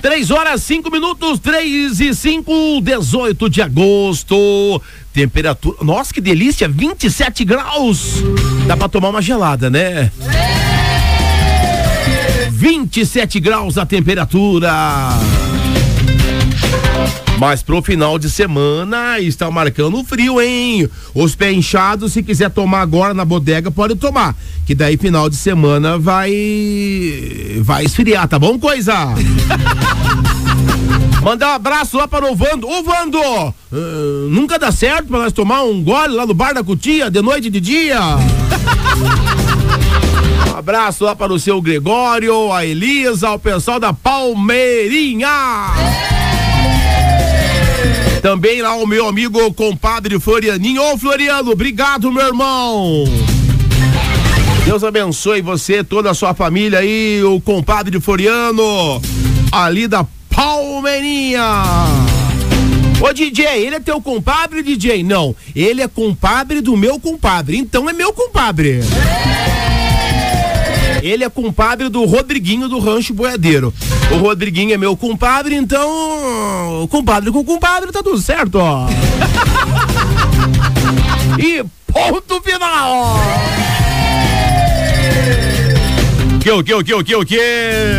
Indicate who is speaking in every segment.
Speaker 1: 3h05, 3h05, 18 de agosto. Temperatura, nossa, que delícia, 27 graus. Dá pra tomar uma gelada, né? 27 graus a temperatura. Mas pro final de semana está marcando frio, hein? Os pés inchados, se quiser tomar agora na bodega, pode tomar. Que daí final de semana vai esfriar, tá bom, coisa? Mandar um abraço lá para o Vando. Ô, Vando, nunca dá certo pra nós tomar um gole lá no bar da Cutia, de noite e de dia. Um abraço lá para o seu Gregório, a Elisa, o pessoal da Palmeirinha. Também lá o meu amigo compadre Florianinho. Ô, Floriano, obrigado, meu irmão. Deus abençoe você, toda a sua família aí, o compadre Floriano, ali da Palmeirinha. Ô, DJ, ele é teu compadre, DJ? Não, ele é compadre do meu compadre, então é meu compadre. Ele é compadre do Rodriguinho do Rancho Boiadeiro. O Rodriguinho é meu compadre, então compadre com compadre tá tudo certo, ó. E ponto final. O que?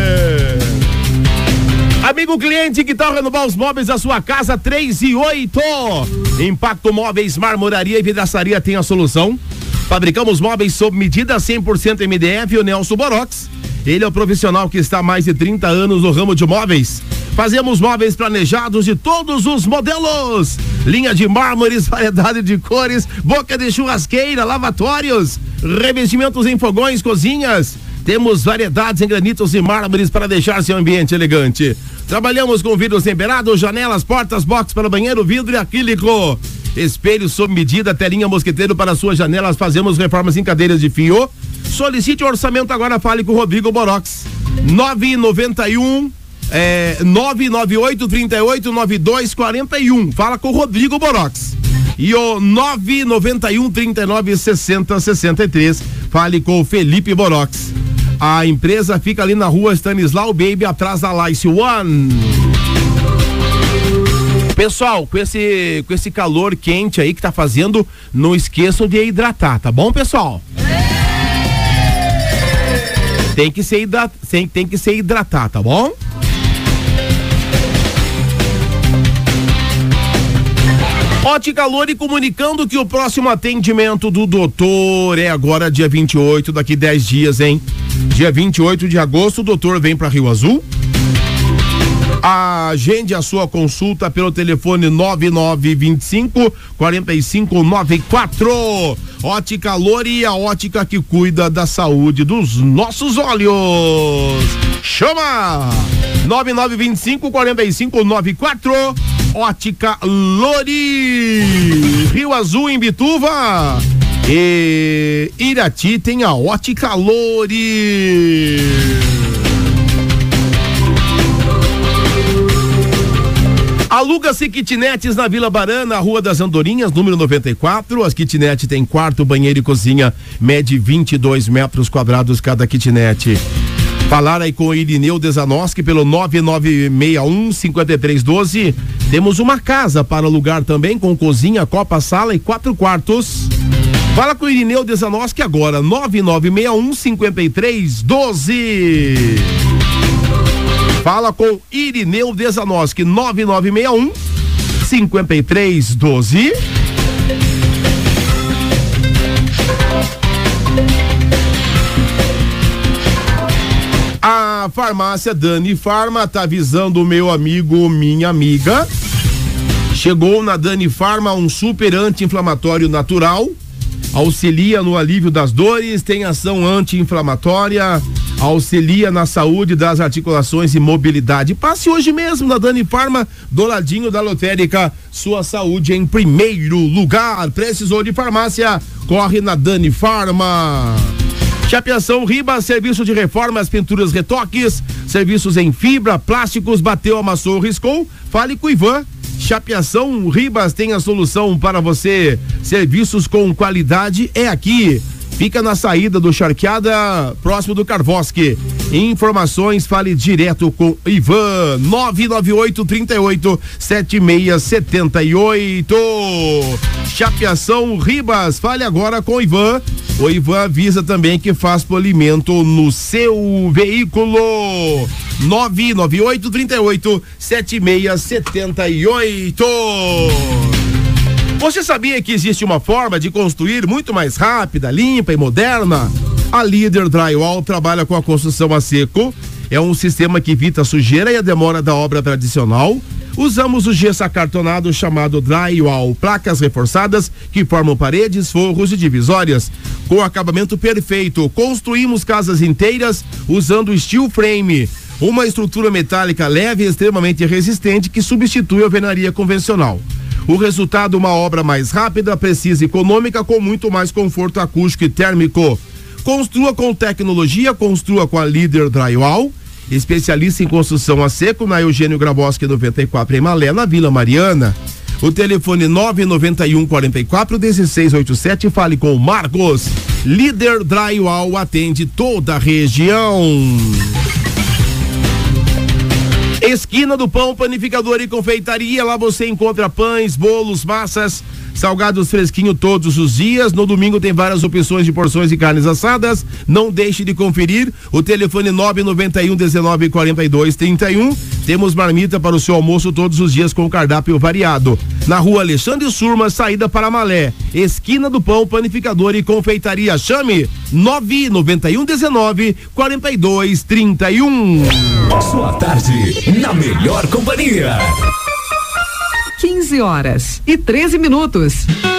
Speaker 1: Amigo cliente, que tal renovar os móveis da sua casa? 3 e 8. Impacto Móveis, Marmoraria e Vidraçaria tem a solução. Fabricamos móveis sob medida 100% MDF e o Nelson Borox. Ele é o profissional que está há mais de 30 anos no ramo de móveis. Fazemos móveis planejados de todos os modelos. Linha de mármores, variedade de cores, boca de churrasqueira, lavatórios, revestimentos em fogões, cozinhas. Temos variedades em granitos e mármores para deixar seu ambiente elegante. Trabalhamos com vidros temperados, janelas, portas, box para banheiro, vidro e acrílico. Espelho sob medida, telinha mosqueteiro para suas janelas. Fazemos reformas em cadeiras de fio. Solicite o orçamento agora, fale com o Rodrigo Borox. 998-38-9241. Fala com o Rodrigo Borox. E o 991-39-60-63. Fale com o Felipe Borox. A empresa fica ali na rua Stanislau Baby, atrás da Lice One. Pessoal, com esse calor quente aí que tá fazendo, não esqueçam de hidratar, tá bom, pessoal? Tem que se hidratar, tá bom? Ótica Lore comunicando que o próximo atendimento do doutor é agora dia 28, daqui 10 dias, hein? Dia 28 de agosto, o doutor vem para Rio Azul. Agende a sua consulta pelo telefone 9925-4594. Ótica Lore, a ótica que cuida da saúde dos nossos olhos. Chama! 9925-4594. Ótica Lore. Rio Azul, em Bituva e Irati tem a Ótica Lore. Aluga-se kitnets na Vila Barana, Rua das Andorinhas, número 94. As kitnets têm quarto, banheiro e cozinha, mede 22 metros quadrados cada kitnet. Falar aí com o Irineu Desanoski pelo 9961-5312. Temos uma casa para alugar também, com cozinha, copa, sala e 4 quartos. Fala com o Irineu Desanoski agora, 9961-5312. Fala com Irineu Desanoski, 9961-5312. A farmácia Dani Farma tá avisando o meu amigo, minha amiga. Chegou na Dani Farma um super anti-inflamatório natural. Auxilia no alívio das dores, tem ação anti-inflamatória, auxilia na saúde das articulações e mobilidade. Passe hoje mesmo na Dani Farma, do ladinho da lotérica. Sua saúde em primeiro lugar. Precisou de farmácia? Corre na Dani Farma. Chapeação Ribas, serviço de reformas, pinturas, retoques, serviços em fibra, plásticos, bateu, amassou, riscou. Fale com o Ivan. Chapeação Ribas tem a solução para você. Serviços com qualidade é aqui. Fica na saída do Charqueada, próximo do Carvosque. Informações, fale direto com Ivan, 998 38 7678. Chapeação Ribas, fale agora com o Ivan. O Ivan avisa também que faz polimento no seu veículo. 998 38 7678. Você sabia que existe uma forma de construir muito mais rápida, limpa e moderna? A Líder Drywall trabalha com a construção a seco. É um sistema que evita a sujeira e a demora da obra tradicional. Usamos o gesso acartonado chamado Drywall, placas reforçadas que formam paredes, forros e divisórias. Com acabamento perfeito, construímos casas inteiras usando steel frame, uma estrutura metálica leve e extremamente resistente que substitui a alvenaria convencional. O resultado, uma obra mais rápida, precisa e econômica, com muito mais conforto acústico e térmico. Construa com tecnologia, construa com a Líder Drywall, especialista em construção a seco, na Eugênio Grabowski 94 em Malé, na Vila Mariana. O telefone 991 44 1687, fale com o Marcos. Líder Drywall atende toda a região. Esquina do Pão, Panificador e Confeitaria. Lá você encontra pães, bolos, massas, salgados fresquinho todos os dias. No domingo tem várias opções de porções de carnes assadas. Não deixe de conferir. O telefone 991 19 42 31. Temos marmita para o seu almoço todos os dias com cardápio variado. Na Rua Alexandre Surma, saída para Malé. Esquina do Pão, Panificador e Confeitaria. Chame 991 19 42 31.
Speaker 2: Sua tarde na melhor companhia.
Speaker 3: 15 horas e 13 minutos.